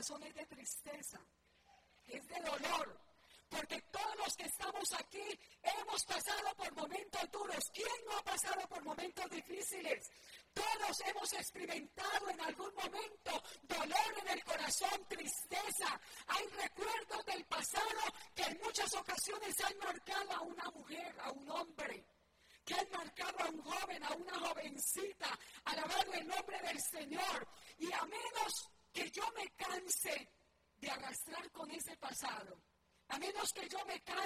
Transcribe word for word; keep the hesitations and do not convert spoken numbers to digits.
corazón es de tristeza, es de dolor. Porque todos los que estamos aquí hemos pasado por momentos duros. ¿Quién no ha pasado por momentos difíciles? Todos hemos experimentado en algún momento dolor en el corazón, tristeza. Hay recuerdos del pasado que en muchas ocasiones han marcado a una mujer, a un hombre, que han marcado a un joven, a una jovencita. Alabado el nombre del Señor. Y a menos que yo me canse de arrastrar con ese pasado, a menos que yo me canse